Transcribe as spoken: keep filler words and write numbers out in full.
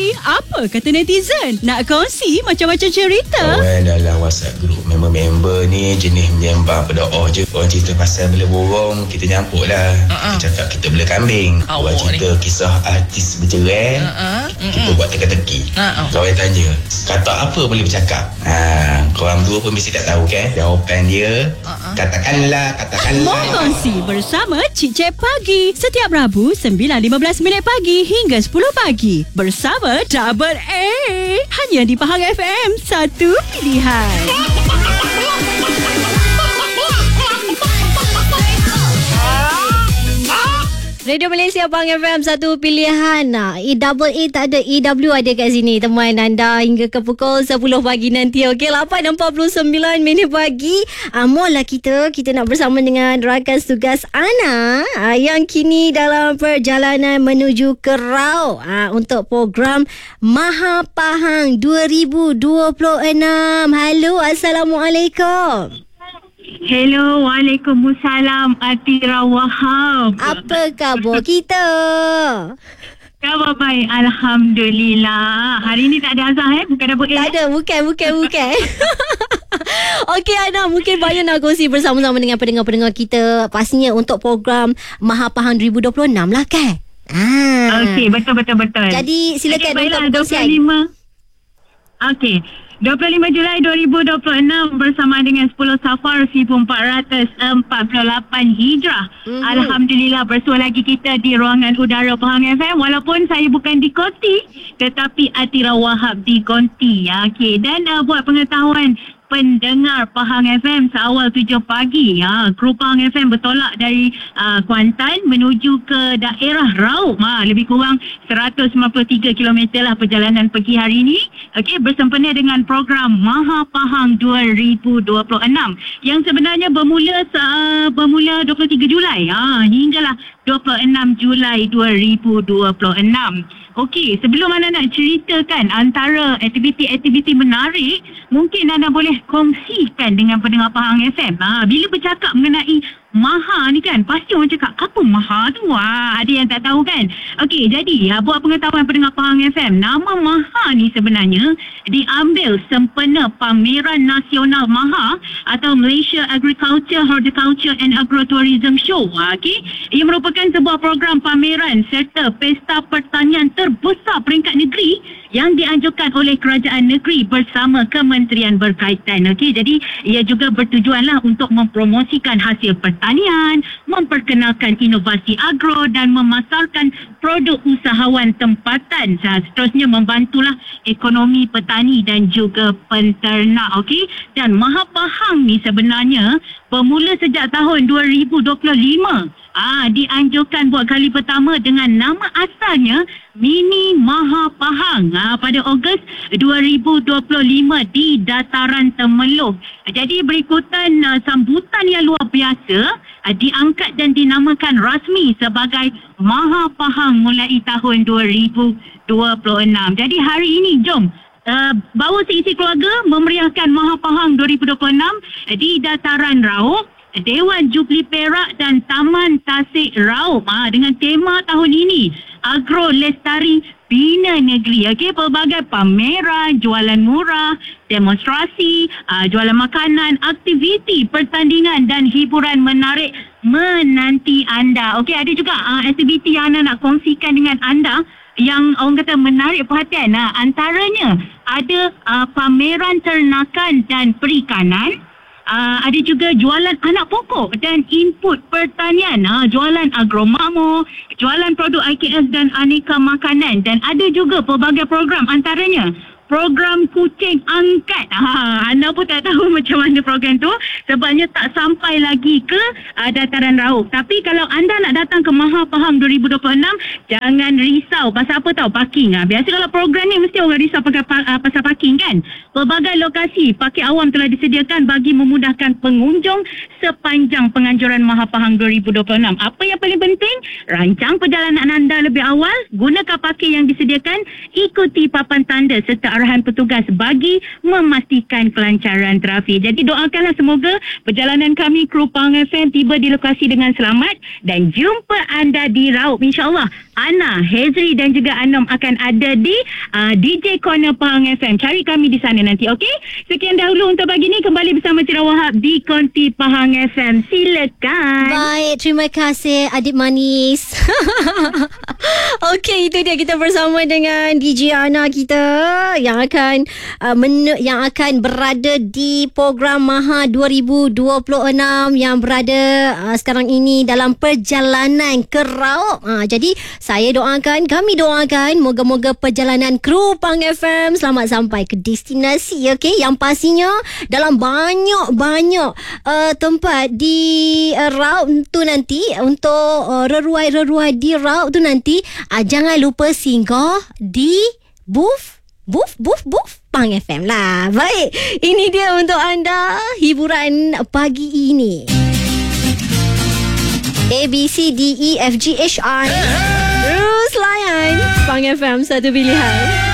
pagi. Apa kata netizen? Nak kongsi macam-macam cerita? Kawan dalam WhatsApp group member-member ni jenis menyembang pada oh je. Orang cerita pasal bela borong, kita nyampuk lah. Uh-uh. Kita cakap kita bela kambing. Oh, Orang cerita ni kisah artis bercerai, uh-uh. kita buat teka-teki. Uh-uh. Kawan tanya, kata apa boleh bercakap? Ha, korang dua pun mesti tak tahu kan? Jawapan dia, uh-uh. katakanlah, katakanlah. Mengkongsi bersama Cik Cik Pagi. Setiap Rabu sembilan lima belas minit pagi hingga sepuluh pagi. Bersama Double A. Hanya di Pahang F M, satu pilihan. Radio Malaysia Pahang F M, satu pilihan. E double A tak ada, E W ada kat sini. Teman anda hingga ke pukul sepuluh pagi nanti. Okey, lapan empat puluh sembilan minit pagi. Amol lah kita. Kita nak bersama dengan rakan tugas Ana uh, yang kini dalam perjalanan menuju ke Rau uh, untuk program Maha Pahang dua ribu dua puluh enam. Halo, Assalamualaikum. Hello, Waalaikumsalam, Atira Wahab. Apa khabar kita? Khabar baik, Alhamdulillah. Hari ni tak ada azah eh? Bukan double A? Tak ada, bukan, bukan, bukan. Okey Ana, mungkin banyak nak kongsi bersama-sama dengan pendengar-pendengar kita. Pastinya untuk program Maha Pahang dua ribu dua puluh enam lah kan? Ah. Okey, betul-betul-betul. Jadi silakan okay, untuk dua puluh lima. Okey. dua puluh lima Julai dua ribu dua puluh enam bersama dengan sepuluh Safar seribu empat ratus empat puluh lapan Hijrah. Mm-hmm. Alhamdulillah bersua lagi kita di ruangan udara Pahang F M. Walaupun saya bukan di Konti, tetapi Atira Wahab di Konti. Ya, okay. Dan uh, buat pengetahuan pendengar Pahang F M seawal tujuh pagi, ha, kru Pahang F M bertolak dari uh, Kuantan menuju ke daerah Raub. Ha, lebih kurang seratus sembilan puluh tiga kilometer lah perjalanan pagi hari ini. Okey, bersempena dengan program Maha Pahang dua ribu dua puluh enam yang sebenarnya bermula uh, bermula dua puluh tiga Julai ha, hinggalah dua puluh enam Julai dua ribu dua puluh enam. Okey, sebelum anda nak ceritakan antara aktiviti-aktiviti menarik, mungkin anda boleh kongsikan dengan pendengar Pahang F M. Ha, bila bercakap mengenai Maha ni kan, pasti orang cakap, apa Maha tu? Ha, ada yang tak tahu kan? Okey, jadi ha, buat pengetahuan pendengar Pahang F M, nama Maha ni sebenarnya diambil sempena Pameran Nasional Maha atau Malaysia Agriculture, Horticulture and Agrotourism Show. Ha, okey, ia merupakan sebuah program pameran serta pesta pertanian terbesar peringkat negeri yang dianjurkan oleh kerajaan negeri bersama kementerian berkaitan. Okey, jadi ia juga bertujuanlah untuk mempromosikan hasil pertanian, memperkenalkan inovasi agro dan memasarkan produk usahawan tempatan. Seterusnya membantulah ekonomi petani dan juga penternak. Okey, dan Maha Pahang ni sebenarnya bermula sejak tahun dua ribu dua puluh lima. Ah, dianjurkan buat kali pertama dengan nama asalnya Mini Maha Pahang ah, pada Ogos dua ribu dua puluh lima di Dataran Temeloh. Jadi berikutan uh, sambutan yang luar biasa, uh, diangkat dan dinamakan rasmi sebagai Maha Pahang mulai tahun dua ribu dua puluh enam. Jadi hari ini jom Uh, bawa seisi keluarga memeriahkan Maha Pahang dua ribu dua puluh enam di Dataran Raub, Dewan Jubli Perak dan Taman Tasik Raub. Ha, dengan tema tahun ini Agro Lestari Bina Negeri. Okey, pelbagai pameran, jualan murah, demonstrasi, uh, jualan makanan, aktiviti, pertandingan dan hiburan menarik menanti anda. Okey, ada juga uh, aktiviti yang anda nak kongsikan dengan anda yang orang kata menarik perhatian. Nah, antaranya ada uh, pameran ternakan dan perikanan, uh, ada juga jualan anak pokok dan input pertanian, uh, jualan agromakmur, jualan produk I K S dan aneka makanan, dan ada juga pelbagai program, antaranya program kucing angkat. Ha, anda pun tak tahu macam mana program tu sebabnya tak sampai lagi ke uh, Dataran Raub. Tapi kalau anda nak datang ke Maha Pahang dua ribu dua puluh enam, jangan risau. Pasal apa tahu? Parking. Ha. Biasa kalau program ni mesti orang risau pakai, uh, pasal parking kan. Pelbagai lokasi parking awam telah disediakan bagi memudahkan pengunjung sepanjang penganjuran Maha Pahang dua ribu dua puluh enam. Apa yang paling penting? Rancang perjalanan anda lebih awal, gunakan parking yang disediakan, ikuti papan tanda serta arahan petugas bagi memastikan kelancaran trafik. Jadi doakanlah semoga perjalanan kami kru Pahang F M tiba di lokasi dengan selamat dan jumpa anda di Raup. InsyaAllah Ana, Hezri dan juga Anom akan ada di uh, D J Corner Pahang F M. Cari kami di sana nanti, okey? Sekian dahulu untuk pagi ni, kembali bersama Cira Wahab di Konti Pahang F M. Silakan. Baik, terima kasih adik manis. Okey, itu dia kita bersama dengan D J Ana kita yang akan uh, men- yang akan berada di program Maha dua ribu dua puluh enam yang berada uh, sekarang ini dalam perjalanan ke Raup. Uh, jadi saya doakan, kami doakan moga-moga perjalanan kru Pahang F M selamat sampai ke destinasi, okey? Yang pastinya dalam banyak-banyak uh, tempat di uh, Raup tu nanti untuk uh, reruai-reruai di Raup tu nanti uh, jangan lupa singgah di booth Booth, booth, booth Pahang F M lah. Baik, ini dia untuk anda hiburan pagi ini. A, B, C, D, E, F, G, H, I. Terus layan Pahang F M, satu pilihan.